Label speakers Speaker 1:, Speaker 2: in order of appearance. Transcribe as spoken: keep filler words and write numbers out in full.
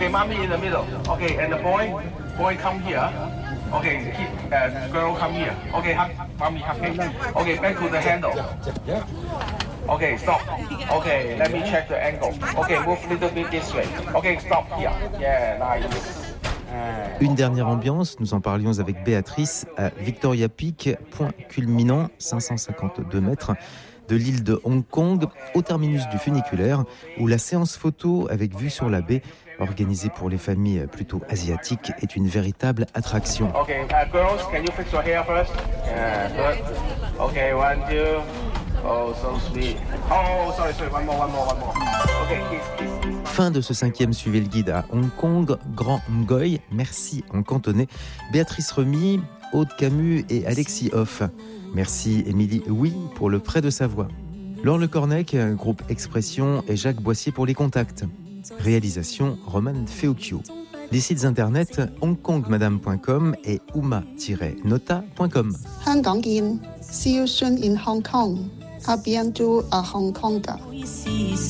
Speaker 1: Okay, mommy in the middle. Okay, and the boy, boy come here. Okay, keep, uh, girl come here. Okay, hug, mommy hug me. Okay, back to the handle. Okay, stop. Okay, let me check the angle. Okay, move a little bit this way. Okay, stop here. Yeah, nice.
Speaker 2: Une dernière ambiance, nous en parlions avec Béatrice, à Victoria Peak, point culminant, cinq cent cinquante-deux mètres, de l'île de Hong Kong, au terminus du funiculaire, où la séance photo avec vue sur la baie, organisée pour les familles plutôt asiatiques, est une véritable attraction.
Speaker 1: Okay, uh, girls, can you fix your hair first? Yeah, good. Okay, one, two. Oh, so sweet. Oh, sorry, sorry, one more, one more, one more. Okay, kiss, kiss, kiss.
Speaker 2: Fin de ce cinquième Suivez le guide à Hong Kong, Grand Ngoy, merci en cantonais, Béatrice Remy, Aude Camus et Alexis Hoff. Merci Émilie Oui pour le prêt de sa voix. Laure Le Cornec, groupe Expression et Jacques Boissier pour les contacts. Réalisation Roman Feocchio. Les sites internet hongkongmadame point com et uma tiret nota point com.
Speaker 3: 香港見 See you soon in Hong Kong. A bientôt à Hong Kong.